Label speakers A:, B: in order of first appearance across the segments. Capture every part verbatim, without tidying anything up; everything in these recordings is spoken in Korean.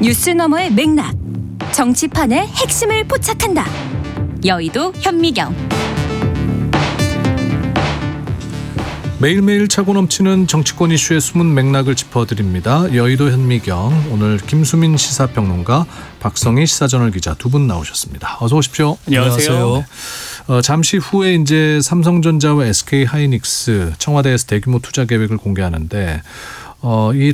A: 뉴스 너머의 맥락, 정치판의 핵심을 포착한다. 여의도 현미경.
B: 매일매일 차고 넘치는 정치권 이슈의 숨은 맥락을 짚어드립니다. 여의도 현미경, 오늘 김수민 시사평론가, 박성희 시사저널 기자 두 분 나오셨습니다. 어서 오십시오.
C: 안녕하세요.
B: 네. 어, 잠시 후에 이제 삼성전자와 에스케이하이닉스 청와대에서 대규모 투자 계획을 공개하는데 어, 이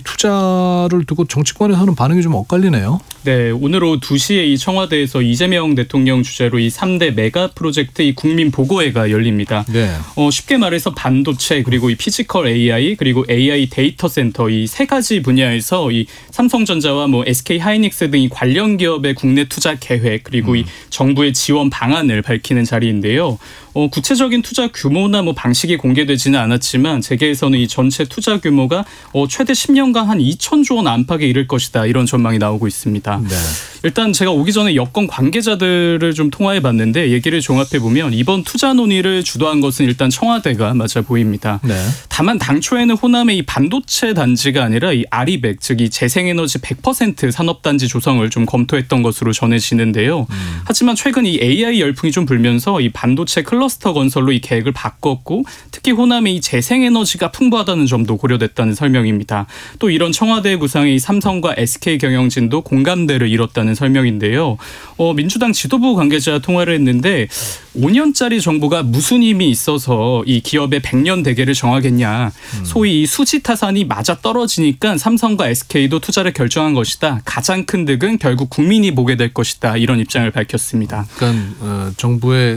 B: 투자를 두고 정치권에서는 반응이 좀 엇갈리네요.
C: 네, 오늘 오후 두 시에 이 청와대에서 이재명 대통령 주재로 이 삼 대 메가 프로젝트 이 국민 보고회가 열립니다.
B: 네.
C: 어, 쉽게 말해서 반도체 그리고 이 피지컬 에이아이 그리고 에이아이 데이터 센터 이 세 가지 분야에서 이 삼성전자와 뭐 에스케이하이닉스 등 이 관련 기업의 국내 투자 계획 그리고 음. 이 정부의 지원 방안을 밝히는 자리인데요. 어, 구체적인 투자 규모나 뭐 방식이 공개되지는 않았지만 재계에서는 이 전체 투자 규모가 어, 최대 십 년간 한 이천조 원 안팎에 이를 것이다, 이런 전망이 나오고 있습니다. 네. 일단 제가 오기 전에 여권 관계자들을 좀 통화해봤는데 얘기를 종합해보면 이번 투자 논의를 주도한 것은 일단 청와대가 맞아 보입니다. 네. 다만 당초에는 호남의 이 반도체 단지가 아니라 이 아리백, 즉 이 재생에너지 백 퍼센트 산업단지 조성을 좀 검토했던 것으로 전해지는데요. 음. 하지만 최근 이 에이아이 열풍이 좀 불면서 이 반도체 클러스터 건설로 이 계획을 바꿨고 특히 호남의 이 재생에너지가 풍부하다는 점도 고려됐다는 설명입니다. 또 이런 청와대 구상의 이 삼성과 에스케이 경영진도 공감대를 이뤘다는 설명인데요. 어, 민주당 지도부 관계자 통화를 했는데 오 년짜리 정부가 무슨 힘이 있어서 이 기업의 백 년 대계를 정하겠냐. 음. 소위 이 수지 타산이 맞아 떨어지니까 삼성과 에스케이도 투자를 결정한 것이다. 가장 큰 득은 결국 국민이 보게 될 것이다. 이런 입장을 밝혔습니다.
B: 그러니까 어, 정부의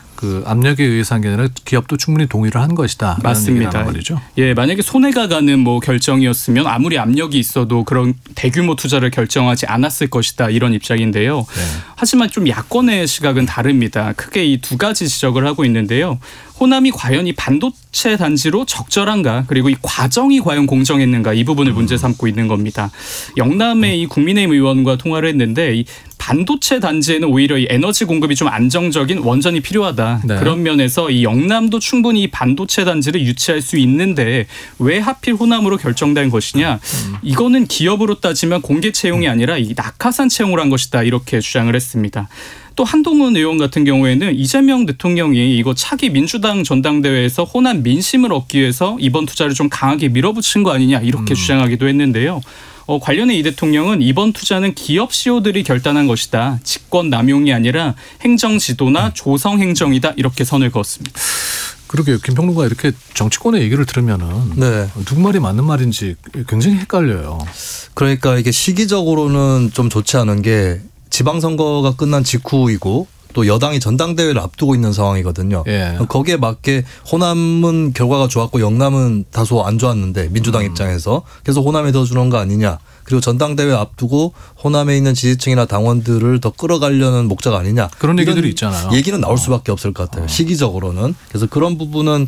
B: 그 압력에 의해서 한 게 아니라 기업도 충분히 동의를 한 것이다.
C: 맞습니다.
B: 말이죠.
C: 예, 만약에 손해가 가는 뭐 결정이었으면 아무리 압력이 있어도 그런 대규모 투자를 결정하지 않았을 것이다, 이런 입장인데요. 네. 하지만 좀 야권의 시각은 다릅니다. 크게 이 두 가지 지적을 하고 있는데요. 호남이 과연 이 반도체 단지로 적절한가, 그리고 이 과정이 과연 공정했는가, 이 부분을 문제 삼고 있는 겁니다. 영남의 이 국민의힘 의원과 통화를 했는데 이 반도체 단지에는 오히려 이 에너지 공급이 좀 안정적인 원전이 필요하다. 네. 그런 면에서 이 영남도 충분히 이 반도체 단지를 유치할 수 있는데 왜 하필 호남으로 결정된 것이냐. 음. 이거는 기업으로 따지면 공개 채용이 아니라 이 낙하산 채용을 한 것이다, 이렇게 주장을 했습니다. 또 한동훈 의원 같은 경우에는 이재명 대통령이 이거 차기 민주당 전당대회에서 호남 민심을 얻기 위해서 이번 투자를 좀 강하게 밀어붙인 거 아니냐, 이렇게 음. 주장하기도 했는데요. 어, 관련해 이 대통령은 이번 투자는 기업 씨이오들이 결단한 것이다. 직권 남용이 아니라 행정 지도나 음. 조성 행정이다, 이렇게 선을 그었습니다.
B: 그러게요. 김 평론가, 이렇게 정치권의 얘기를 들으면은 네. 누구 말이 맞는 말인지 굉장히 헷갈려요.
D: 그러니까 이게 시기적으로는 좀 좋지 않은 게 지방선거가 끝난 직후이고 또 여당이 전당대회를 앞두고 있는 상황이거든요. 예. 거기에 맞게 호남은 결과가 좋았고 영남은 다소 안 좋았는데 민주당 음. 입장에서 그래서 호남에 더 주는 거 아니냐. 그리고 전당대회 앞두고 호남에 있는 지지층이나 당원들을 더 끌어가려는 목적 아니냐.
B: 그런 얘기들이 있잖아요.
D: 얘기는 나올 수밖에 없을 것 같아요. 어. 시기적으로는. 그래서 그런 부분은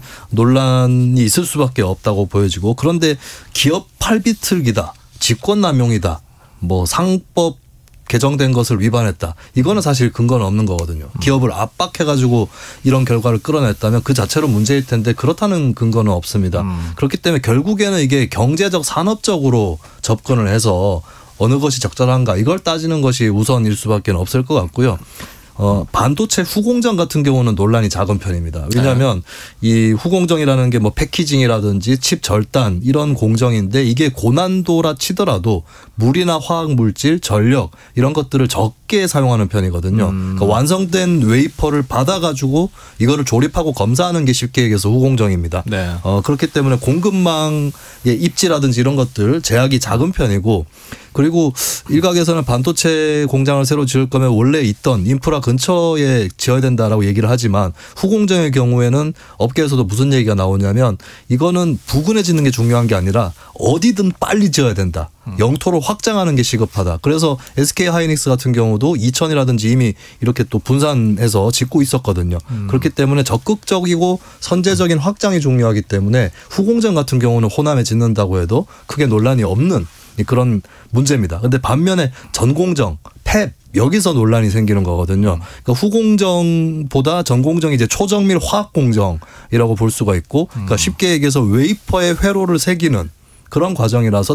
D: 논란이 있을 수밖에 없다고 보여지고, 그런데 기업 팔비틀기다, 직권남용이다, 뭐 상법 개정된 것을 위반했다, 이거는 사실 근거는 없는 거거든요. 기업을 압박해가지고 이런 결과를 끌어냈다면 그 자체로 문제일 텐데 그렇다는 근거는 없습니다. 음. 그렇기 때문에 결국에는 이게 경제적 산업적으로 접근을 해서 어느 것이 적절한가, 이걸 따지는 것이 우선일 수밖에 없을 것 같고요. 어, 반도체 후공정 같은 경우는 논란이 작은 편입니다. 왜냐하면 네. 이 후공정이라는 게 뭐 패키징이라든지 칩 절단 이런 공정인데 이게 고난도라 치더라도 물이나 화학물질, 전력 이런 것들을 적게 사용하는 편이거든요. 음. 그러니까 완성된 웨이퍼를 받아가지고 이거를 조립하고 검사하는 게 쉽게 얘기해서 후공정입니다. 네. 어, 그렇기 때문에 공급망의 입지라든지 이런 것들 제약이 작은 편이고, 그리고 일각에서는 반도체 공장을 새로 지을 거면 원래 있던 인프라 근처에 지어야 된다라고 얘기를 하지만 후공정의 경우에는 업계에서도 무슨 얘기가 나오냐면 이거는 부근에 짓는 게 중요한 게 아니라 어디든 빨리 지어야 된다. 영토를 확장하는 게 시급하다. 그래서 에스케이하이닉스 같은 경우도 이천이라든지 이미 이렇게 또 분산해서 짓고 있었거든요. 음. 그렇기 때문에 적극적이고 선제적인 확장이 중요하기 때문에 후공정 같은 경우는 호남에 짓는다고 해도 크게 논란이 없는 그런 문제입니다. 그런데 반면에 전공정, 팹 여기서 논란이 생기는 거거든요. 그러니까 후공정보다 전공정이 이제 초정밀 화학공정이라고 볼 수가 있고, 그러니까 쉽게 얘기해서 웨이퍼에 회로를 새기는 그런 과정이라서